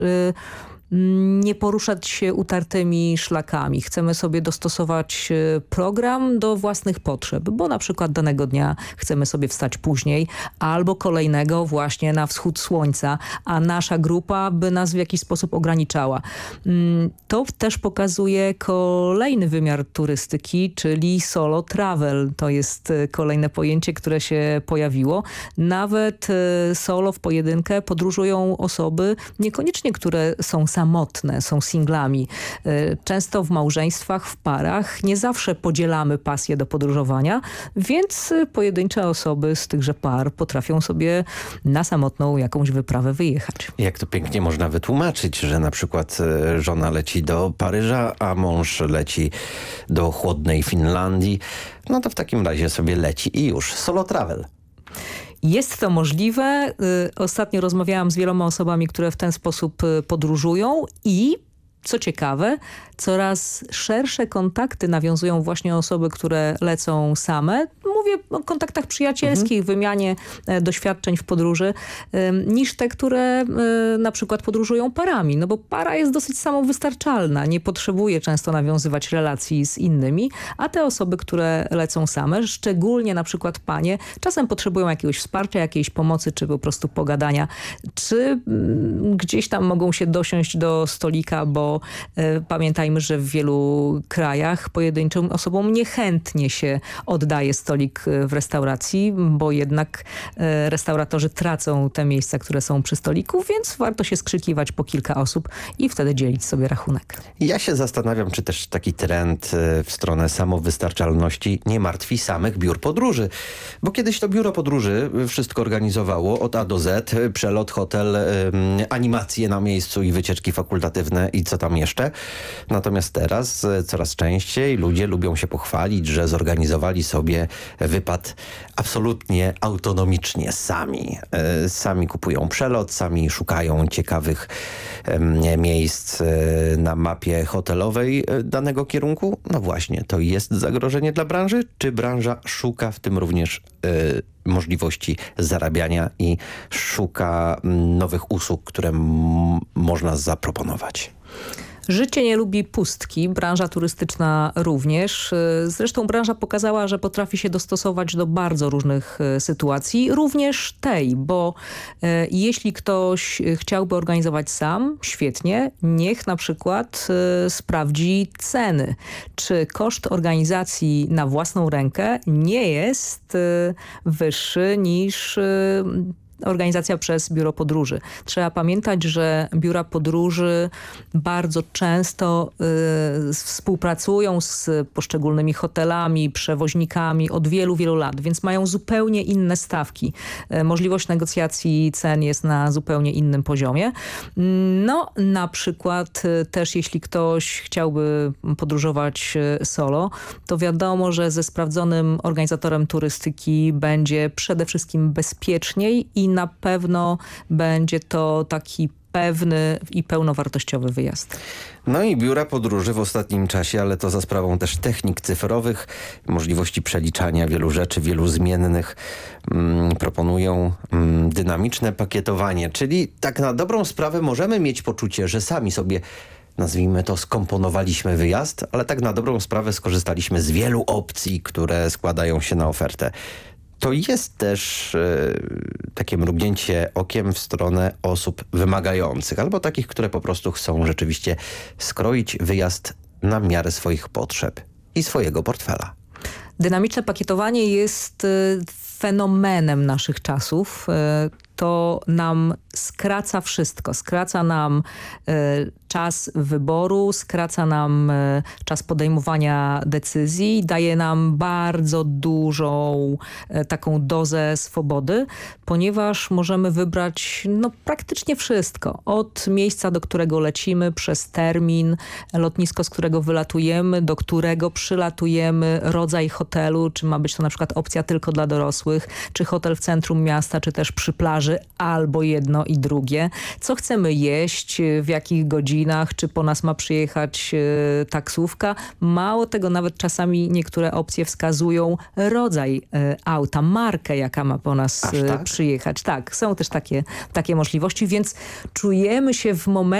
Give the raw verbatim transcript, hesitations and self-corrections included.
nie poruszać się utartymi szlakami. Chcemy sobie dostosować program do własnych potrzeb, bo na przykład danego dnia chcemy sobie wstać później albo kolejnego właśnie na wschód słońca, a nasza grupa by nas w jakiś sposób ograniczała. To też pokazuje kolejny wymiar turystyki, czyli solo travel. To jest kolejne pojęcie, które się pojawiło. Nawet solo w pojedynkę podróżują osoby niekoniecznie, które są same samotne, są singlami. Często w małżeństwach, w parach nie zawsze podzielamy pasję do podróżowania, więc pojedyncze osoby z tychże par potrafią sobie na samotną jakąś wyprawę wyjechać. Jak to pięknie można wytłumaczyć, że na przykład żona leci do Paryża, a mąż leci do chłodnej Finlandii. No to w takim razie sobie leci i już. Solo travel. Jest to możliwe. Ostatnio rozmawiałam z wieloma osobami, które w ten sposób podróżują i co ciekawe, coraz szersze kontakty nawiązują właśnie osoby, które lecą same. Mówię o kontaktach przyjacielskich, mhm. wymianie e, doświadczeń w podróży, e, niż te, które e, na przykład podróżują parami. No bo para jest dosyć samowystarczalna, nie potrzebuje często nawiązywać relacji z innymi, a te osoby, które lecą same, szczególnie na przykład panie, czasem potrzebują jakiegoś wsparcia, jakiejś pomocy, czy po prostu pogadania, czy m, gdzieś tam mogą się dosiąść do stolika, bo e, pamiętajmy, że w wielu krajach pojedynczym osobom niechętnie się oddaje stolik w restauracji, bo jednak e, restauratorzy tracą te miejsca, które są przy stoliku, więc warto się skrzykiwać po kilka osób i wtedy dzielić sobie rachunek. Ja się zastanawiam, czy też taki trend w stronę samowystarczalności nie martwi samych biur podróży. Bo kiedyś to biuro podróży wszystko organizowało od A do Z, przelot, hotel, animacje na miejscu i wycieczki fakultatywne i co tam jeszcze. Natomiast teraz coraz częściej ludzie lubią się pochwalić, że zorganizowali sobie wypad absolutnie autonomicznie, sami. Sami kupują przelot, sami szukają ciekawych miejsc na mapie hotelowej danego kierunku. No właśnie, to jest zagrożenie dla branży? Czy branża szuka w tym również y, możliwości zarabiania i szuka nowych usług, które m- można zaproponować? Życie nie lubi pustki, branża turystyczna również. Zresztą branża pokazała, że potrafi się dostosować do bardzo różnych sytuacji, również tej, bo e, jeśli ktoś chciałby organizować sam, świetnie, niech na przykład e, sprawdzi ceny. Czy koszt organizacji na własną rękę nie jest e, wyższy niż e, organizacja przez biuro podróży. Trzeba pamiętać, że biura podróży bardzo często y, współpracują z poszczególnymi hotelami, przewoźnikami od wielu, wielu lat, więc mają zupełnie inne stawki. Y, możliwość negocjacji cen jest na zupełnie innym poziomie. No, na przykład y, też jeśli ktoś chciałby podróżować y, solo, to wiadomo, że ze sprawdzonym organizatorem turystyki będzie przede wszystkim bezpieczniej i na pewno będzie to taki pewny i pełnowartościowy wyjazd. No i biura podróży w ostatnim czasie, ale to za sprawą też technik cyfrowych, możliwości przeliczania wielu rzeczy, wielu zmiennych, mm, proponują mm, dynamiczne pakietowanie, czyli tak na dobrą sprawę możemy mieć poczucie, że sami sobie, nazwijmy to, skomponowaliśmy wyjazd, ale tak na dobrą sprawę skorzystaliśmy z wielu opcji, które składają się na ofertę. To jest też e, takie mrugnięcie okiem w stronę osób wymagających albo takich, które po prostu chcą rzeczywiście skroić wyjazd na miarę swoich potrzeb i swojego portfela. Dynamiczne pakietowanie jest fenomenem naszych czasów. To nam skraca wszystko. Skraca nam y, czas wyboru, skraca nam y, czas podejmowania decyzji, daje nam bardzo dużą y, taką dozę swobody, ponieważ możemy wybrać no, praktycznie wszystko. Od miejsca, do którego lecimy, przez termin, lotnisko, z którego wylatujemy, do którego przylatujemy, rodzaj hotelu, czy ma być to na przykład opcja tylko dla dorosłych, czy hotel w centrum miasta, czy też przy plaży podróży albo jedno i drugie. Co chcemy jeść, w jakich godzinach, czy po nas ma przyjechać e, taksówka. Mało tego, nawet czasami niektóre opcje wskazują rodzaj e, auta, markę, jaka ma po nas Aż e, tak? przyjechać. Tak, są też takie, takie możliwości, więc czujemy się w momencie,